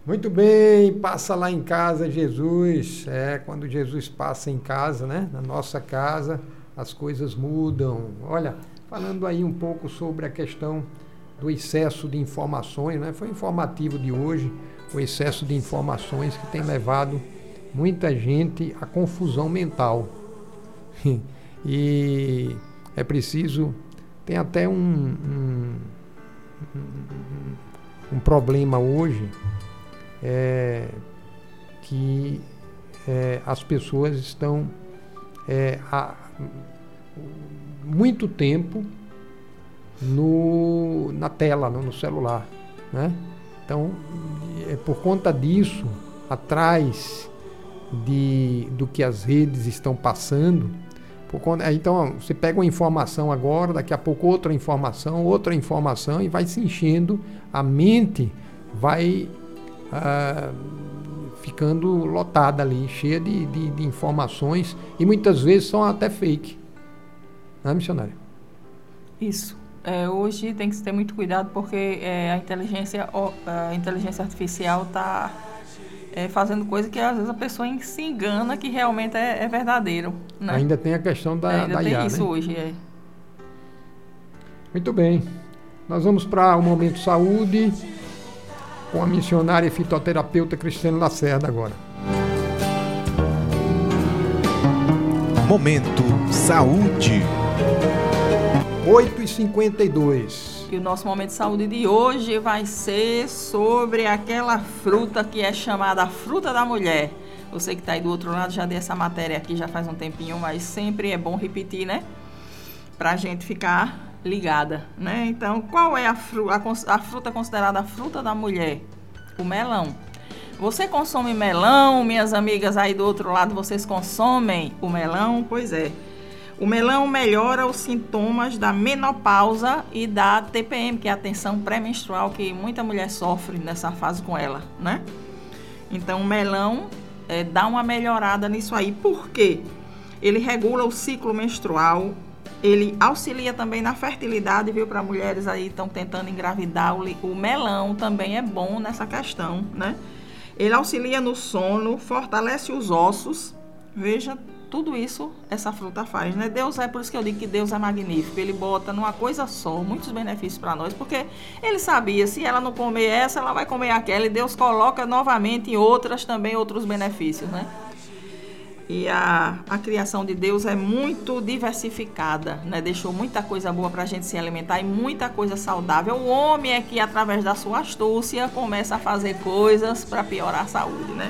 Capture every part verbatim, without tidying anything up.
Muito bem, passa lá em casa Jesus. É, quando Jesus passa em casa, né? Na nossa casa, as coisas mudam. Olha, falando aí um pouco sobre a questão do excesso de informações, né? Foi informativo de hoje, o excesso de informações que tem levado muita gente à confusão mental. E é preciso, tem até um, um, um, um problema hoje, é, que é, as pessoas estão é, há muito tempo no, na tela, no, no celular, né? Então, é, por conta disso, atrás de, do que as redes estão passando, por conta, então você pega uma informação agora, daqui a pouco outra informação, outra informação, e vai se enchendo, a mente vai ah, ficando lotada ali, cheia de, de, de informações, e muitas vezes são até fake, né, missionário? Isso. É, hoje tem que ter muito cuidado porque é, a, inteligência, a inteligência artificial está é, fazendo coisa que às vezes a pessoa se engana que realmente é, é verdadeiro, né? Ainda tem a questão da, Ainda da tem I A, isso, né? hoje, é. Muito bem. Nós vamos para o Momento Saúde com a missionária e fitoterapeuta Cristiane Lacerda agora. Momento Saúde. oito e cinquenta e dois. E o nosso Momento de Saúde de hoje vai ser sobre aquela fruta que é chamada a fruta da mulher. Você que está aí do outro lado já deu essa matéria aqui já faz um tempinho, mas sempre é bom repetir, né? Para a gente ficar ligada, né? Então, qual é a, fru- a, a fruta considerada a fruta da mulher? O melão. Você consome melão, minhas amigas aí do outro lado, vocês consomem o melão? Pois é. O melão melhora os sintomas da menopausa e da T P M, que é a tensão pré-menstrual que muita mulher sofre nessa fase com ela, né? Então, o melão é, dá uma melhorada nisso aí. Por quê? Ele regula o ciclo menstrual, ele auxilia também na fertilidade, viu? Para mulheres aí que estão tentando engravidar, o, o melão também é bom nessa questão, né? Ele auxilia no sono, fortalece os ossos, veja, tudo isso essa fruta faz, né? Deus é, por isso que eu digo que Deus é magnífico. Ele bota numa coisa só muitos benefícios para nós, porque ele sabia, se ela não comer essa, ela vai comer aquela, e Deus coloca novamente em outras também outros benefícios, né? E a, a criação de Deus é muito diversificada, né? Deixou muita coisa boa para a gente se alimentar e muita coisa saudável. O homem é que, através da sua astúcia, começa a fazer coisas para piorar a saúde, né?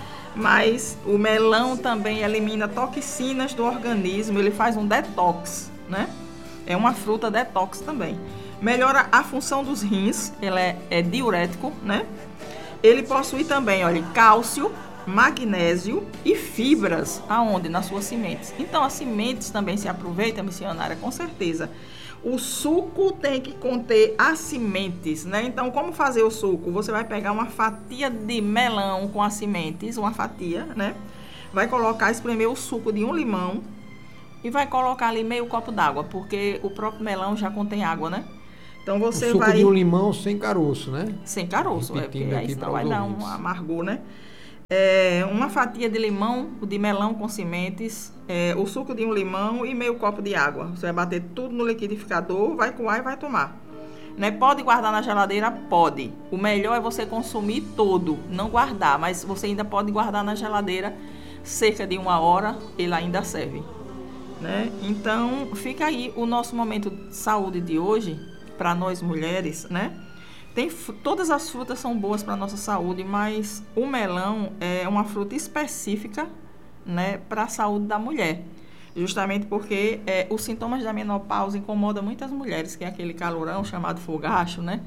Mas o melão também elimina toxinas do organismo, ele faz um detox, né? É uma fruta detox também. Melhora a função dos rins, ele é, é diurético, né? Ele possui também, olha, cálcio, magnésio e fibras, aonde? Nas suas sementes. Então, as sementes também se aproveitam, missionária, com certeza. O suco tem que conter as sementes, né? Então, como fazer o suco? Você vai pegar uma fatia de melão com as sementes, uma fatia, né? Vai colocar, espremer o suco de um limão e vai colocar ali meio copo d'água, porque o próprio melão já contém água, né? Então, você o suco vai... de um limão sem caroço, né? Sem caroço, é, porque aí senão vai dar um amargor, né? É, uma fatia de limão, de melão com sementes, é, o suco de um limão e meio copo de água. Você vai bater tudo no liquidificador, vai coar e vai tomar. Né? Pode guardar na geladeira? Pode. O melhor é você consumir todo, não guardar, mas você ainda pode guardar na geladeira cerca de uma hora, ele ainda serve. Né? Então, fica aí o nosso momento de saúde de hoje, para nós mulheres, né? Tem, todas as frutas são boas para a nossa saúde, mas o melão é uma fruta específica, né, para a saúde da mulher. Justamente porque é, os sintomas da menopausa incomodam muitas mulheres, que é aquele calorão chamado fogacho, né?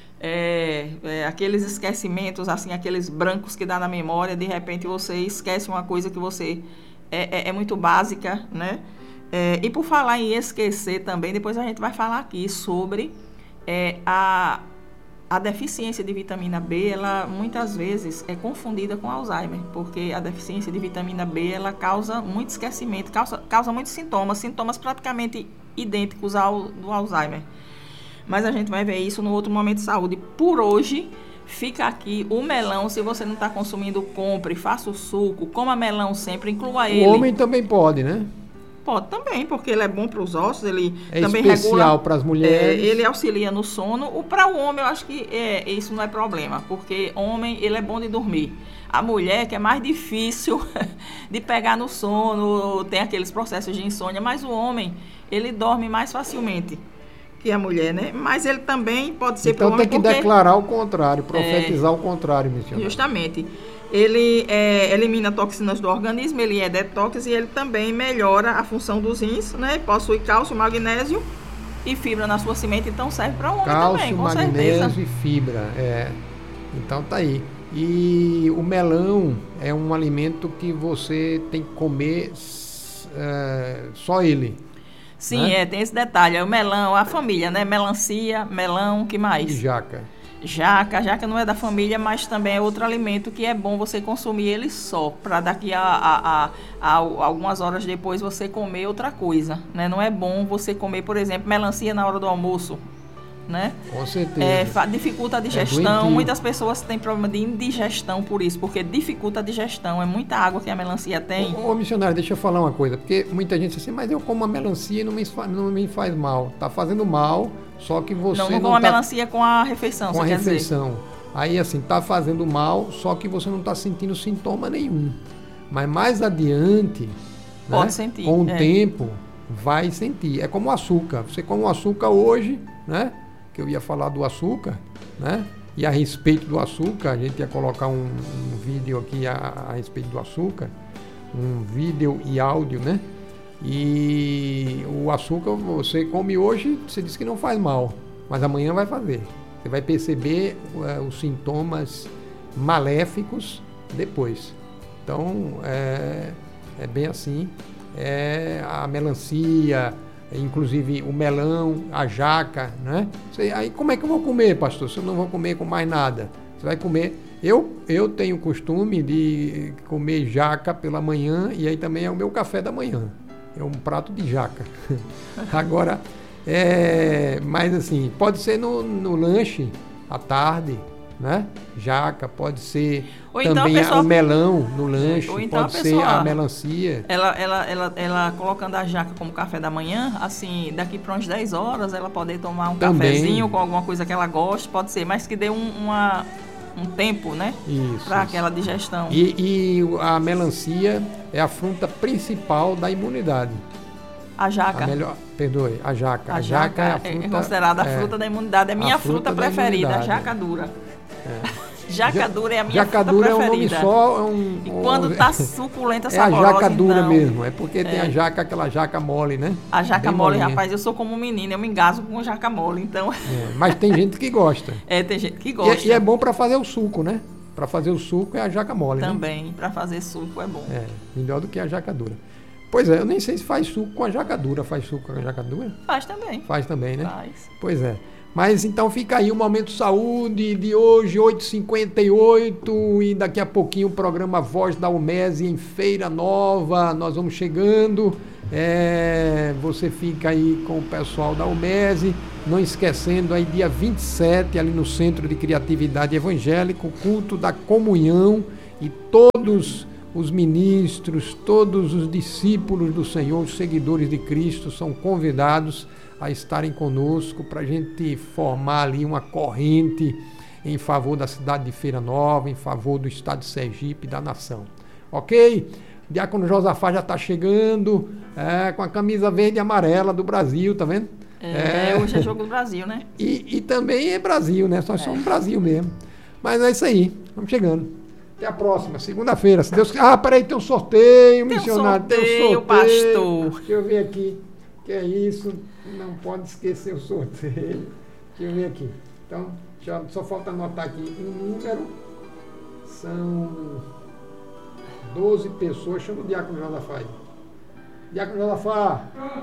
É, é, aqueles esquecimentos, assim, aqueles brancos que dá na memória, de repente você esquece uma coisa que você é, é, é muito básica, né? É, e por falar em esquecer também, depois a gente vai falar aqui sobre é, a... A deficiência de vitamina B, ela muitas vezes é confundida com Alzheimer, porque a deficiência de vitamina B, ela causa muito esquecimento, causa, causa muitos sintomas, sintomas praticamente idênticos ao do Alzheimer. Mas a gente vai ver isso no outro momento de saúde. Por hoje, fica aqui o melão. Se você não está consumindo, compre, faça o suco, coma melão sempre, inclua ele. O homem também pode, né? Pode também, porque ele é bom para os ossos, ele é também especial para as mulheres. É, ele auxilia no sono. O para o homem, eu acho que é, isso não é problema, porque homem, ele é bom de dormir. A mulher, que é mais difícil de pegar no sono, tem aqueles processos de insônia, mas o homem, ele dorme mais facilmente que a mulher, né? Mas ele também pode ser para o homem. Então tem que porque, declarar o contrário, profetizar é, o contrário, missionário. Justamente. Ele é, elimina toxinas do organismo, ele é detox e ele também melhora a função dos rins, né? Possui cálcio, magnésio e fibra na sua semente, então serve para o homem cálcio, também, com magnésio certeza. e fibra, é. Então tá aí. E o melão é um alimento que você tem que comer é, só ele. Sim, né? é, tem esse detalhe. É o melão, a família, né? Melancia, melão, que mais? E jaca. Jaca, jaca não é da família, mas também é outro alimento que é bom você consumir ele só, para daqui a, a, a, a algumas horas depois você comer outra coisa, né? Não é bom você comer, por exemplo, melancia na hora do almoço, né? Com certeza. É, dificulta a digestão, é muitas pessoas têm problema de indigestão por isso, porque dificulta a digestão, é muita água que a melancia tem. Ô, ô missionário, deixa eu falar uma coisa, porque muita gente diz assim, mas eu como a melancia e não me, não me faz mal, tá fazendo mal, só que você não, não, não com a tá... melancia com a refeição, com a quer refeição. Dizer. Aí assim, tá fazendo mal, só que você não tá sentindo sintoma nenhum. Mas mais adiante, pode né, sentir. com o é. tempo, vai sentir. É como o açúcar. Você come o açúcar hoje, né? Que eu ia falar do açúcar, né? E a respeito do açúcar, a gente ia colocar um, um vídeo aqui a, a respeito do açúcar, um vídeo e áudio, né? E o açúcar você come hoje, você diz que não faz mal, mas amanhã vai fazer. Você vai perceber uh, os sintomas maléficos depois. Então, é, é bem assim. É a melancia, inclusive o melão, a jaca, né? Você, aí como é que eu vou comer, pastor? Se eu não vou comer com mais nada, você vai comer. Eu, eu tenho o costume de comer jaca pela manhã e aí também é o meu café da manhã. É um prato de jaca. Agora, é, mas assim, pode ser no, no lanche à tarde, né? Jaca, pode ser ou então também pessoa, o melão no lanche, ou então pode a pessoa, ser a melancia. Ela, ela, ela, ela colocando a jaca como café da manhã, assim, daqui para umas dez horas, ela pode tomar um também. Cafezinho com alguma coisa que ela goste, pode ser, mas que dê um, uma, um tempo, né? Para aquela digestão. E, e a melancia é a fruta principal da imunidade. A jaca. A melhor, perdoe, a jaca. A, a jaca, jaca é, a fruta, é considerada a é, fruta da imunidade. É a minha fruta, fruta preferida, a jaca dura. É. Jaca dura é a minha jaca fruta dura preferida. É um nome só. É um, e quando tá suculenta, é saborosa, a jaca dura então, mesmo. É porque é. tem a jaca, aquela jaca mole, né? A jaca Bem mole, molinha. rapaz, eu sou como um menino, eu me engasgo com jaca mole, então... É, mas tem gente que gosta. É, tem gente que gosta. E, e é bom para fazer o suco, né? Para fazer o suco é a jaca mole, também, né? para fazer suco é bom. É, melhor do que a jaca dura. Pois é, eu nem sei se faz suco com a jaca dura. Faz suco com a jaca dura? Faz também. Faz também, né? Faz. Pois é. Mas então fica aí o Momento Saúde de hoje, oito e cinquenta e oito, e daqui a pouquinho o programa Voz da UMESE em Feira Nova. Nós vamos chegando. É, você fica aí com o pessoal da UMESE. Não esquecendo aí, dia vinte e sete, ali no Centro de Criatividade Evangélica, o culto da comunhão, e todos os ministros, todos os discípulos do Senhor, os seguidores de Cristo, são convidados a estarem conosco para a gente formar ali uma corrente em favor da cidade de Feira Nova, em favor do estado de Sergipe e da nação. Ok? O Diácono Josafá já está chegando é, com a camisa verde e amarela do Brasil, tá vendo? É, é, hoje é jogo do Brasil, né? E, e também é Brasil, né? Só é. somos Brasil mesmo. Mas é isso aí, vamos chegando. Até a próxima, segunda-feira, se Deus quiser. Ah, peraí, tem um sorteio, tem missionário. Um sorteio, tem um sorteio, pastor. Deixa eu ver aqui. Que é isso? Não pode esquecer o sorteio. Deixa eu ver aqui. Então, já, só falta anotar aqui um número. São doze pessoas. Chama o Diácono Josafá aí. Diácono Josafá.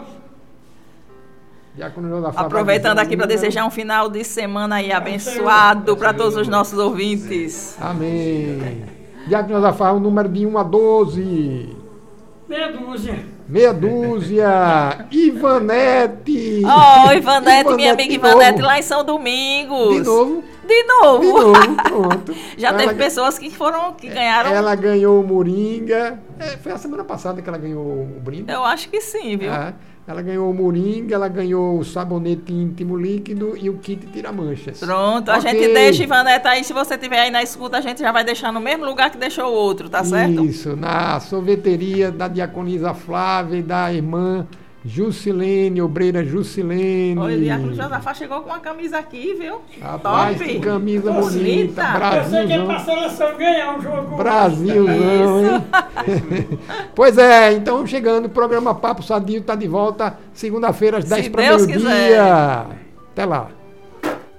Diácono Josafá. Aproveitando aqui para desejar um final de semana aí abençoado para todos os nossos ouvintes. Amém. Diácono Josafá, o número de um a doze. Meia dúzia. Meia dúzia. Ivanete. Oh, Ivanete, minha amiga Ivanete, lá em São Domingos. De novo. De novo. De novo, pronto. Já Ela teve ga- pessoas que foram, que ganharam. Ela ganhou o Moringa. É, foi a semana passada que ela ganhou o brinde. Eu acho que sim, viu? É, ela ganhou o Moringa, ela ganhou o sabonete íntimo líquido e o kit tira-manchas. Pronto, a Ok. gente deixa, Ivaneta, aí se você estiver aí na escuta, a gente já vai deixar no mesmo lugar que deixou o outro, tá certo? Isso, na sorveteria da diaconisa Flávia e da irmã Jusilene, obreira Jusilene. Olha, o Diácono Josafá chegou com uma camisa aqui, viu? Rapaz, Top! que camisa Bonita. bonita. Eu sei que é pra Brasilzão. seleção ganhar o jogo. Brasilzão, hein? Pois é, então chegando, o programa Papo Sadio está de volta segunda-feira às Se dez para Deus meio-dia. quiser. Até lá.